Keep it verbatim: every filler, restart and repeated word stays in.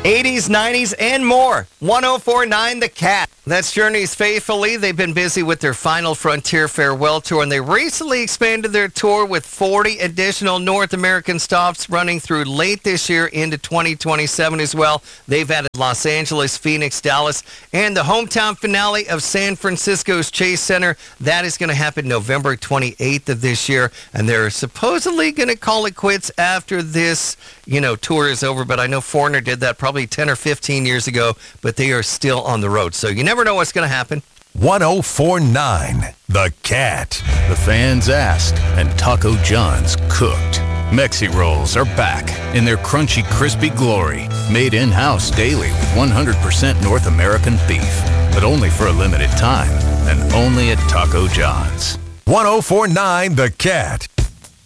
eighties, nineties, and more. one oh four point nine The Cat. That's Journeys Faithfully. They've been busy with their Final Frontier Farewell Tour, and they recently expanded their tour with forty additional North American stops running through late this year into twenty twenty-seven as well. They've added Los Angeles, Phoenix, Dallas, and the hometown finale of San Francisco's Chase Center. That is going to happen November twenty-eighth of this year, and they're supposedly going to call it quits after this, you know, tour is over. But I know Foreigner did that probably ten or fifteen years ago, but they are still on the road. So you never know what's going to happen. one oh four point nine The Cat. The fans asked, and Taco John's cooked. Mexi Rolls are back in their crunchy, crispy glory, made in-house daily with one hundred percent North American beef, but only for a limited time, and only at Taco John's. one oh four point nine The Cat.